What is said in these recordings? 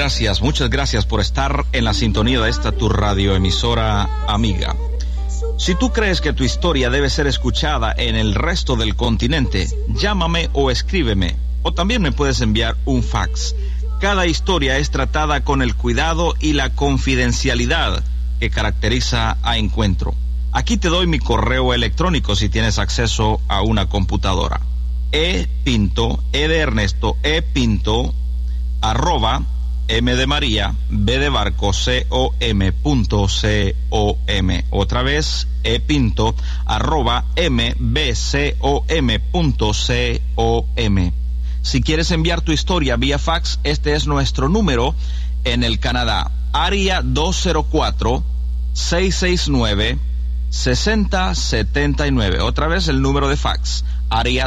muchas gracias por estar en la sintonía de esta tu radioemisora amiga. Si tú crees que tu historia debe ser escuchada en el resto del continente, llámame o escríbeme, o también me puedes enviar un fax. Cada historia es tratada con el cuidado y la confidencialidad que caracteriza a Encuentro. Aquí te doy mi correo electrónico si tienes acceso a una computadora. epinto, E de Ernesto, epinto, @ M de María, B de Barco, com.com. Otra vez, epinto, @ mbcom.com. Si quieres enviar tu historia vía fax, este es nuestro número en el Canadá. Área 204-669-6079. Otra vez el número de fax. Área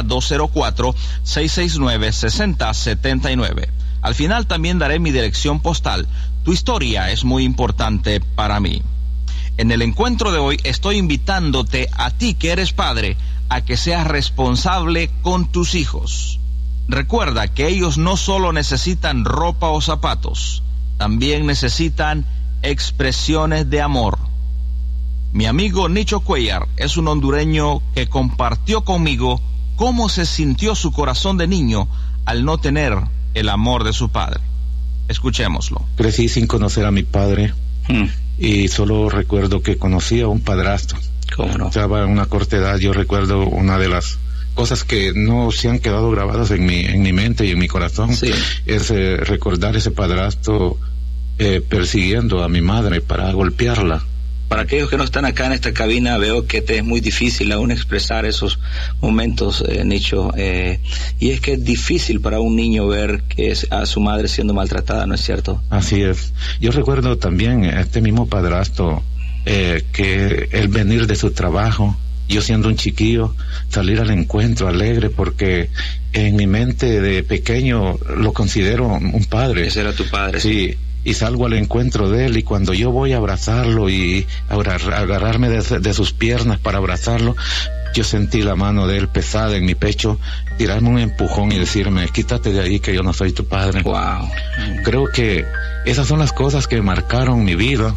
204-669-6079. Al final también daré mi dirección postal. Tu historia es muy importante para mí. En el encuentro de hoy estoy invitándote a ti que eres padre a que seas responsable con tus hijos. Recuerda que ellos no solo necesitan ropa o zapatos, también necesitan expresiones de amor. Mi amigo Nicho Cuellar es un hondureño que compartió conmigo cómo se sintió su corazón de niño al no tener el amor de su padre. Escuchémoslo. Crecí sin conocer a mi padre y solo recuerdo que conocí a un padrastro. ¿Cómo no? Estaba en una corta edad. Yo recuerdo una de las cosas que no se han quedado grabadas en mi mente y en mi corazón, sí, es recordar ese padrastro persiguiendo a mi madre para golpearla. Para aquellos que no están acá en esta cabina, veo que te es muy difícil aún expresar esos momentos, Nicho, y es que es difícil para un niño ver que es a su madre siendo maltratada, ¿no es cierto? Así es. Yo recuerdo también este mismo padrastro, que el venir de su trabajo, yo siendo un chiquillo, salir al encuentro alegre, porque en mi mente de pequeño lo considero un padre. Ese era tu padre. Sí. Y salgo al encuentro de él, y cuando yo voy a abrazarlo y agarrarme de sus piernas para abrazarlo, yo sentí la mano de él pesada en mi pecho, tirarme un empujón y decirme: quítate de ahí que yo no soy tu padre. Wow. Creo que esas son las cosas que marcaron mi vida.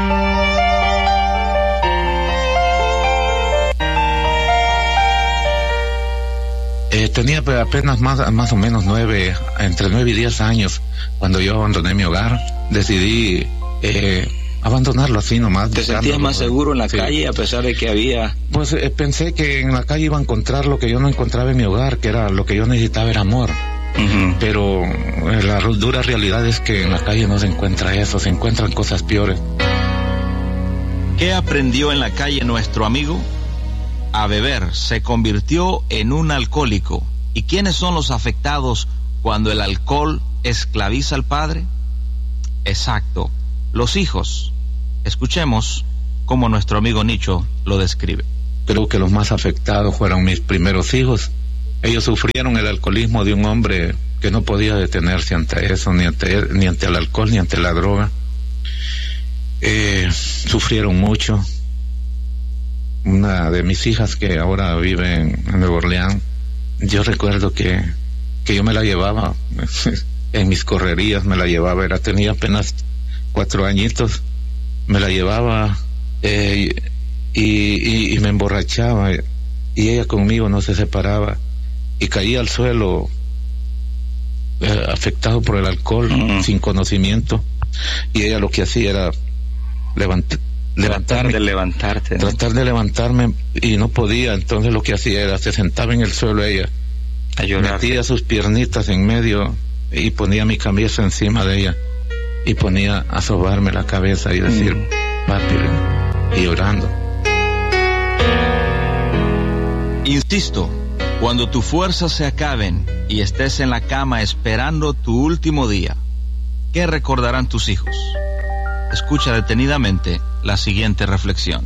Tenía apenas más o menos entre 9 y 10 años cuando yo abandoné mi hogar. Decidí abandonarlo así nomás. ¿Te sentías más seguro en la calle a pesar de que había...? Pues pensé que en la calle iba a encontrar lo que yo no encontraba en mi hogar, que era lo que yo necesitaba, era amor. Pero la dura realidad es que en la calle no se encuentra eso, se encuentran cosas peores. ¿Qué aprendió en la calle nuestro amigo? A beber, se convirtió en un alcohólico. ¿Y quiénes son los afectados cuando el alcohol esclaviza al padre? Exacto, los hijos. Escuchemos cómo nuestro amigo Nicho lo describe. Creo que los más afectados fueron mis primeros hijos. Ellos sufrieron el alcoholismo de un hombre que no podía detenerse ante eso, ni ante el alcohol, ni ante la droga. Sufrieron mucho. Una de mis hijas, que ahora vive en Nueva Orleans, yo recuerdo que yo me la llevaba en mis correrías, tenía apenas 4 añitos, me la llevaba y me emborrachaba, y ella conmigo no se separaba, y caía al suelo afectado por el alcohol, sin conocimiento, y ella lo que hacía era tratar de levantarme, y no podía. Entonces lo que hacía era, se sentaba en el suelo ella, metía sus piernitas en medio y ponía mi cabeza encima de ella, y ponía a sobarme la cabeza y decir: papi, y llorando. Insisto, cuando tus fuerzas se acaben y estés en la cama esperando tu último día, ¿qué recordarán tus hijos? Escucha detenidamente la siguiente reflexión.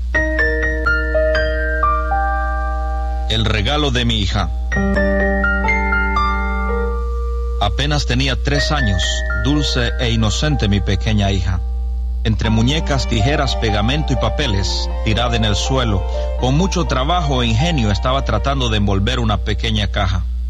El regalo de mi hija. Apenas tenía 3 años, dulce e inocente mi pequeña hija. Entre muñecas, tijeras, pegamento y papeles, tirada en el suelo, con mucho trabajo e ingenio estaba tratando de envolver una pequeña caja.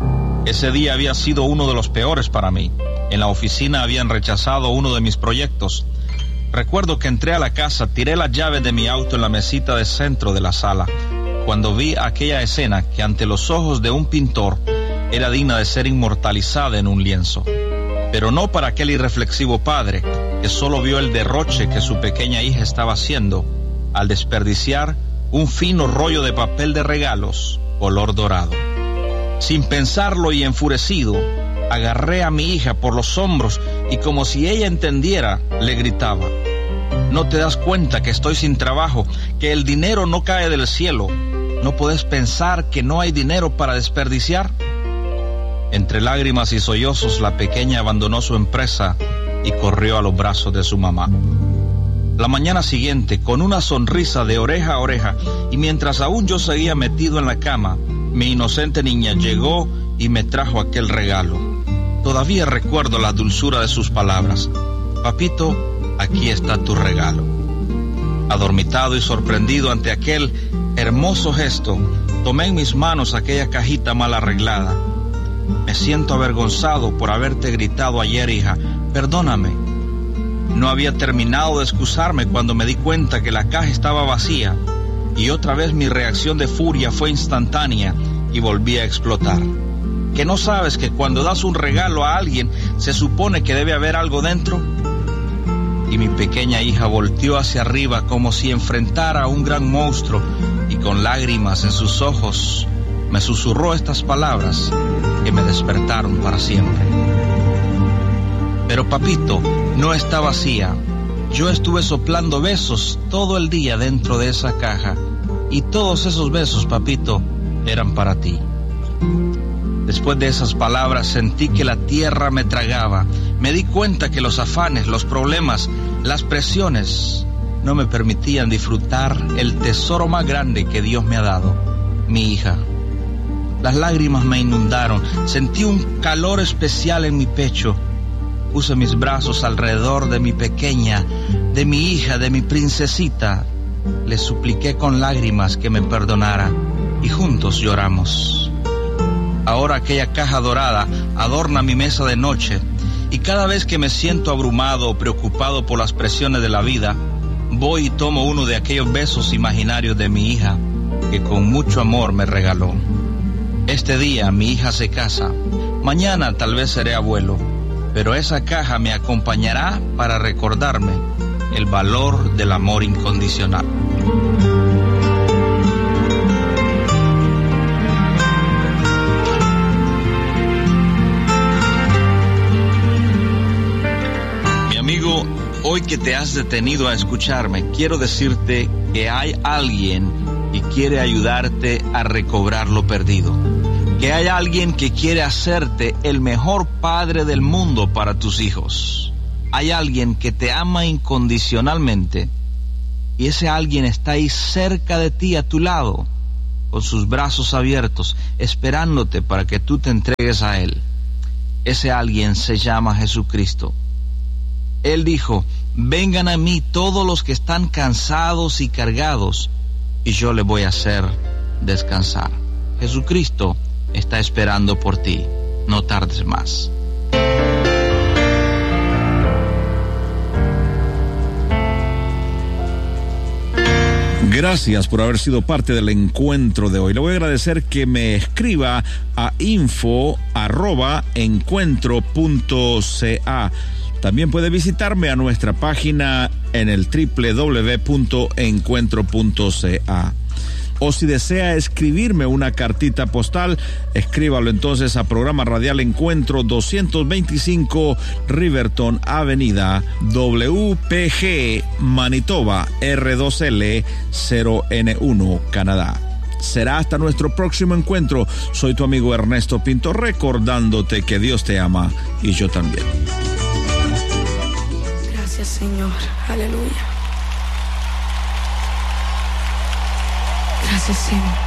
Ese día había sido uno de los peores para mí. En la oficina habían rechazado uno de mis proyectos. Recuerdo que entré a la casa, tiré las llaves de mi auto en la mesita de centro de la sala, cuando vi aquella escena que ante los ojos de un pintor era digna de ser inmortalizada en un lienzo. Pero no para aquel irreflexivo padre que solo vio el derroche que su pequeña hija estaba haciendo al desperdiciar un fino rollo de papel de regalos color dorado. Sin pensarlo y enfurecido, agarré a mi hija por los hombros y como si ella entendiera, le gritaba: ¿no te das cuenta que estoy sin trabajo, que el dinero no cae del cielo? ¿No puedes pensar que no hay dinero para desperdiciar? Entre lágrimas y sollozos, la pequeña abandonó su empresa y corrió a los brazos de su mamá. La mañana siguiente, con una sonrisa de oreja a oreja, y mientras aún yo seguía metido en la cama, mi inocente niña llegó y me trajo aquel regalo. Todavía recuerdo la dulzura de sus palabras: papito, aquí está tu regalo. Adormitado y sorprendido ante aquel hermoso gesto, tomé en mis manos aquella cajita mal arreglada. Me siento avergonzado por haberte gritado ayer, hija. Perdóname. No había terminado de excusarme cuando me di cuenta que la caja estaba vacía, y otra vez mi reacción de furia fue instantánea y volví a explotar. ¿Que no sabes que cuando das un regalo a alguien se supone que debe haber algo dentro? Y mi pequeña hija volteó hacia arriba como si enfrentara a un gran monstruo, y con lágrimas en sus ojos me susurró estas palabras que me despertaron para siempre. Pero papito, no está vacía. Yo estuve soplando besos todo el día dentro de esa caja, y todos esos besos, papito, eran para ti. Después de esas palabras sentí que la tierra me tragaba. Me di cuenta que los afanes, los problemas, las presiones no me permitían disfrutar el tesoro más grande que Dios me ha dado, mi hija. Las lágrimas me inundaron, sentí un calor especial en mi pecho. Puse mis brazos alrededor de mi pequeña, de mi hija, de mi princesita. Le supliqué con lágrimas que me perdonara y juntos lloramos. Ahora aquella caja dorada adorna mi mesa de noche, y cada vez que me siento abrumado o preocupado por las presiones de la vida, voy y tomo uno de aquellos besos imaginarios de mi hija que con mucho amor me regaló. Este día mi hija se casa, mañana tal vez seré abuelo, pero esa caja me acompañará para recordarme el valor del amor incondicional. Mi amigo, hoy que te has detenido a escucharme, quiero decirte que hay alguien que quiere ayudarte a recobrar lo perdido. Que hay alguien que quiere hacerte el mejor padre del mundo para tus hijos. Hay alguien que te ama incondicionalmente, y ese alguien está ahí cerca de ti, a tu lado, con sus brazos abiertos, esperándote para que tú te entregues a Él. Ese alguien se llama Jesucristo. Él dijo: vengan a mí todos los que están cansados y cargados, y yo les voy a hacer descansar. Jesucristo está esperando por ti. No tardes más. Gracias por haber sido parte del encuentro de hoy. Le voy a agradecer que me escriba a info@encuentro.ca. También puede visitarme a nuestra página en el www.encuentro.ca. O si desea escribirme una cartita postal, escríbalo entonces a Programa Radial Encuentro, 225 Riverton Avenida, WPG, Manitoba, R2L 0N1, Canadá. Será hasta nuestro próximo encuentro. Soy tu amigo Ernesto Pinto, recordándote que Dios te ama y yo también. Gracias, Señor. Aleluya. Gracias, Señor.